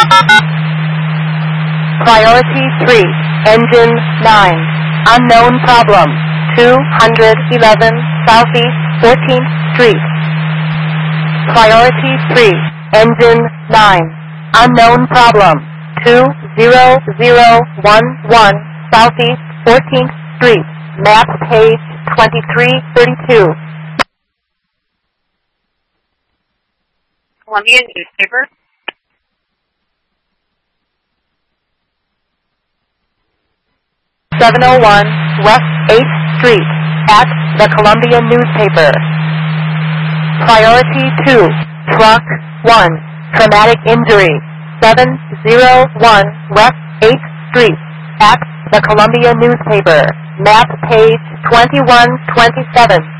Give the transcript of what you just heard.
Priority 3, engine 9, unknown problem, 211 Southeast 14th Street. Priority 3, engine 9, unknown problem, 20011 Southeast 14th Street, map page 2332. Columbia newspaper. .701 West 8th Street at the Columbia newspaper. Priority 2, truck 1, traumatic injury, 701 West 8th Street at the Columbia newspaper, map page 2127.